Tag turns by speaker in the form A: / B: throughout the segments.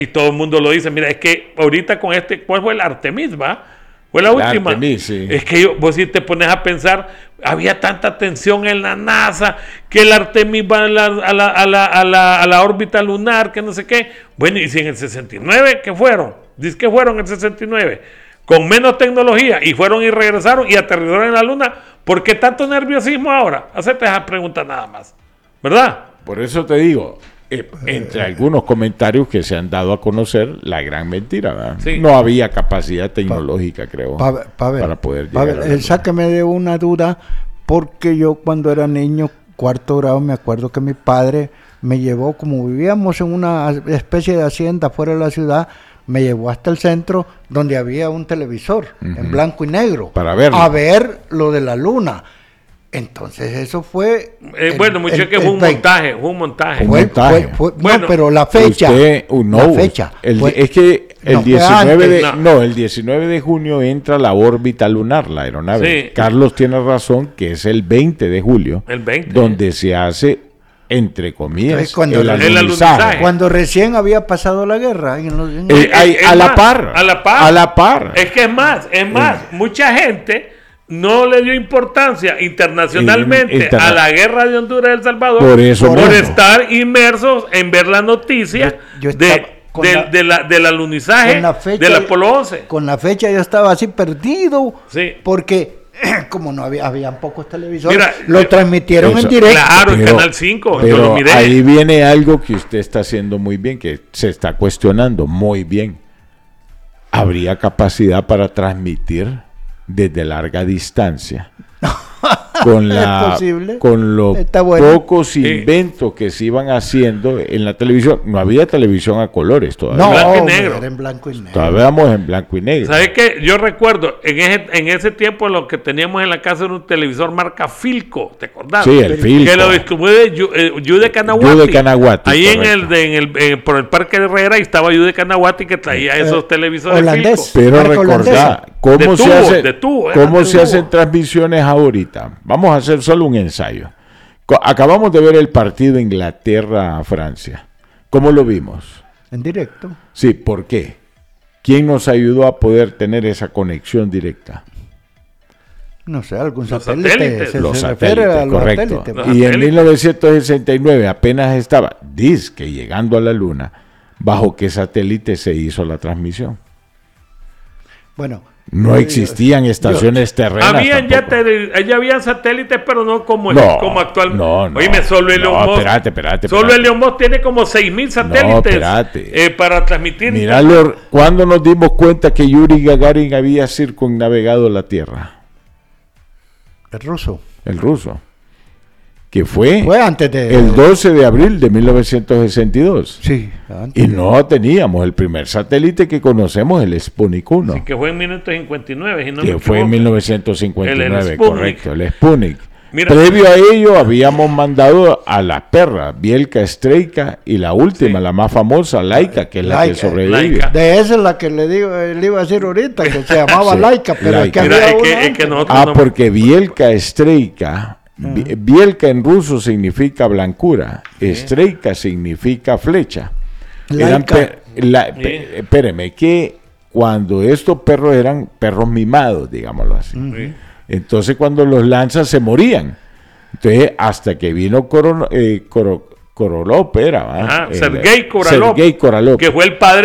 A: Y todo el mundo lo dice, mira, es que ahorita con ¿cuál fue el Artemis, va? Fue la última.
B: Artemis, sí.
A: Es que vos si te pones a pensar, había tanta tensión en la NASA, que el Artemis va a la órbita lunar, que no sé qué. Bueno, y si en el 69, ¿qué fueron? Dice que fueron en el 69, con menos tecnología, y fueron y regresaron y aterrizaron en la Luna. ¿Por qué tanto nerviosismo ahora? Hacete esa pregunta nada más, ¿verdad?
B: Por eso te digo, entre algunos comentarios que se han dado a conocer, la gran mentira, ¿verdad?
A: Sí.
B: No había capacidad tecnológica, creo, para poder llegar.
C: Sáqueme de una duda, porque yo cuando era niño, cuarto grado, me acuerdo que mi padre me llevó, como vivíamos en una especie de hacienda fuera de la ciudad, me llevó hasta el centro donde había un televisor en blanco y negro
B: para verlo.
C: A ver lo de la luna. Entonces eso fue...
A: bueno, mucho que fue un montaje.
C: Bueno, no, pero la fecha...
B: la fecha. Es que el 19 de junio entra la órbita lunar, la aeronave. Sí. Carlos tiene razón que es el 20 de julio.
A: El 20.
B: Donde se hace, entre comillas,
C: el alunizaje. Cuando recién había pasado la guerra.
B: A la par.
A: Es que es más. Mucha gente no le dio importancia internacionalmente a la guerra de Honduras y El Salvador por estar inmersos en ver las noticias del alunizaje del Apolo 11.
C: Con la fecha yo estaba así perdido,
A: sí.
C: Porque como no había pocos televisores, lo transmitieron en directo.
A: Claro, en Canal 5,
B: pero
A: yo lo miré.
B: Ahí viene algo que usted está haciendo muy bien, que se está cuestionando muy bien. ¿Habría capacidad para transmitir desde larga distancia? Con los pocos inventos que se iban haciendo en la televisión. No había televisión a colores todavía.
C: No,
A: blanco y negro.
C: Era en blanco y negro.
B: Todavía vamos en blanco y negro.
A: ¿Sabes qué? Yo recuerdo, en ese tiempo lo que teníamos en la casa era un televisor marca Philco, ¿te acordás?
B: Sí, el Philco.
A: Que lo distribuye Yude Canaguati. Ahí por el Parque de Herrera estaba Yude Canaguati que traía esos televisores
C: holandés.
A: Philco.
B: Pero recordá, ¿cómo se hacen transmisiones ahorita? Vamos a hacer solo un ensayo. Acabamos de ver el partido Inglaterra-Francia. ¿Cómo lo vimos?
C: En directo.
B: Sí, ¿por qué? ¿Quién nos ayudó a poder tener esa conexión directa?
C: No sé, algún satélite.
B: Los satélites, correcto. Y en 1969 apenas estaba, que llegando a la Luna, ¿bajo qué satélite se hizo la transmisión?
C: Bueno,
B: no existían estaciones terrenas.
A: Ya habían satélites, pero no como actualmente.
B: No.
A: Oíme, solo el León Moss.
B: Espérate.
A: Solo el León Moss tiene como 6,000 satélites para transmitir.
B: Míralo, ¿cuándo nos dimos cuenta que Yuri Gagarin había circunnavegado la Tierra? El ruso. Que fue
C: antes
B: el 12 de abril de 1962.
C: Sí.
B: Y no teníamos el primer satélite que conocemos, el Sputnik 1.
A: Sí, que fue en 1959.
B: Fue en 1959, correcto, el Sputnik.
A: Mira,
B: previo a ello habíamos mandado a las perras, Bielka, Strelka y la última, la más famosa, Laika, que es la que sobrevive.
C: De esa es la que le iba a decir ahorita, que se llamaba Laika, pero
B: Laika.
C: es que
B: porque Bielka, Strelka... Bielka en ruso significa blancura, Strelka significa flecha. Espéreme, que cuando estos perros eran perros mimados, digámoslo así. Entonces cuando los lanzan se morían. Entonces hasta que vino Sergei Korolev,
A: que fue el padre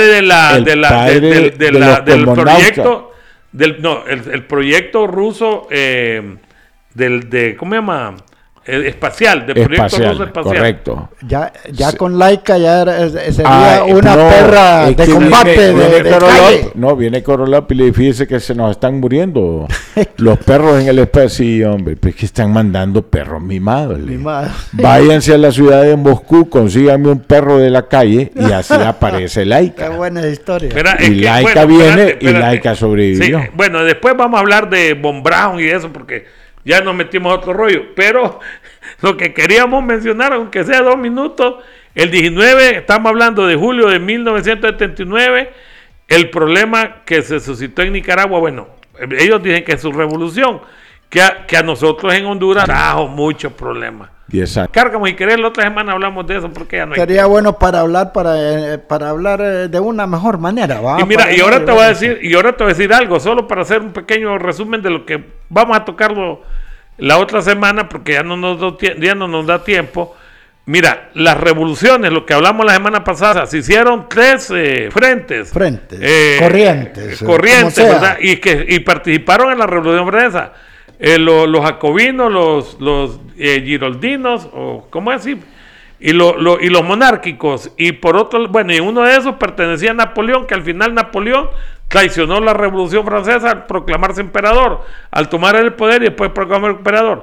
A: del proyecto el proyecto ruso ¿cómo se llama? Espacial, proyecto ruso espacial.
B: Correcto.
C: Ya con Laika sería una perra de combate de calle.
B: Viene Korolev y le dice que se nos están muriendo los perros en el espacio. Sí, hombre, pues que están mandando perros mimados. Váyanse a la ciudad de Moscú, consíganme un perro de la calle y así aparece Laika.
C: Qué buena historia.
B: Y Laika sobrevivió.
A: Sí, bueno, después vamos a hablar de Von Braun y eso porque ya nos metimos a otro rollo, pero lo que queríamos mencionar, aunque sea 2 minutos, el 19, estamos hablando de julio de 1979, el problema que se suscitó en Nicaragua, bueno, ellos dicen que es su revolución, que a nosotros en Honduras trajo muchos problemas.
B: 10 años.
A: Cárgamo, y querés, la otra semana hablamos de eso, porque ya no hay
C: Sería
A: tiempo.
C: bueno para hablar de una mejor manera, ¿va?
A: Y mira, y ahora te voy a decir algo, solo para hacer un pequeño resumen de lo que vamos a tocarlo la otra semana, porque ya no nos da tiempo. Mira, las revoluciones, lo que hablamos la semana pasada, se hicieron 3 frentes. Corrientes, ¿verdad? Y participaron en la Revolución Francesa. Los jacobinos, los giroldinos, o ¿cómo decir? Y los monárquicos. Y por otro, bueno, y uno de esos pertenecía a Napoleón, que al final Napoleón traicionó la Revolución Francesa al proclamarse emperador, al tomar el poder y después proclamarse emperador.